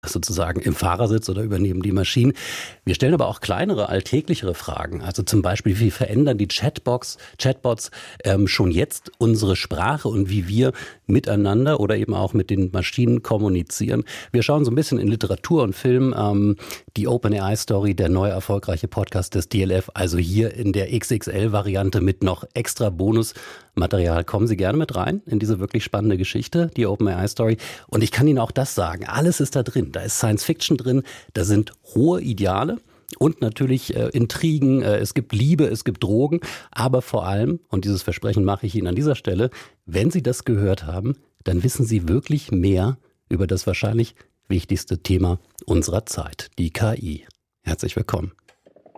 sozusagen im Fahrersitz oder übernehmen die Maschinen. Wir stellen aber auch kleinere, alltäglichere Fragen. Also zum Beispiel, wie verändern die Chatbots schon jetzt unsere Sprache und wie wir miteinander oder eben auch mit den Maschinen kommunizieren. Wir schauen so ein bisschen in Literatur und Film, die OpenAI-Story, der neue erfolgreiche Podcast des DLF, also hier in der XXL-Variante mit noch extra Bonusmaterial. Kommen Sie gerne mit rein in diese wirklich spannende Geschichte, die OpenAI-Story. Und ich kann Ihnen auch das sagen, alles ist da drin. Da ist Science-Fiction drin, da sind hohe Ideale. Und natürlich Intrigen, es gibt Liebe, es gibt Drogen, aber vor allem, und dieses Versprechen mache ich Ihnen an dieser Stelle, wenn Sie das gehört haben, dann wissen Sie wirklich mehr über das wahrscheinlich wichtigste Thema unserer Zeit, die KI. Herzlich willkommen.